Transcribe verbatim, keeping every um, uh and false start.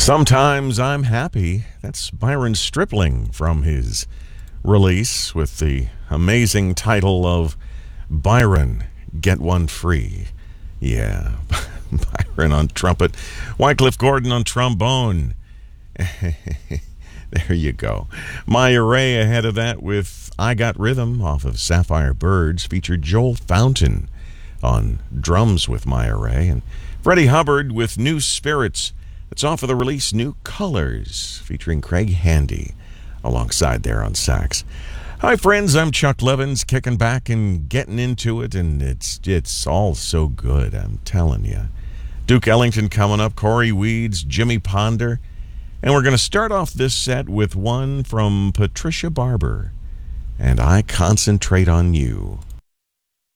Sometimes I'm happy. That's Byron Stripling from his release with the amazing title of Byron, Get One Free. Yeah, Byron on trumpet, Wycliffe Gordon on trombone. There you go. Maya Ray ahead of that with I Got Rhythm off of Sapphire Birds, featured Joel Fountain on drums with Maya Ray, and Freddie Hubbard with New Spirits. It's off of the release New Colors, featuring Craig Handy alongside there on sax. Hi, friends. I'm Chuck Levins, kicking back and getting into it, and it's it's all so good, I'm telling you. Duke Ellington coming up, Corey Weeds, Jimmy Ponder, and we're going to start off this set with one from Patricia Barber, and I Concentrate on You.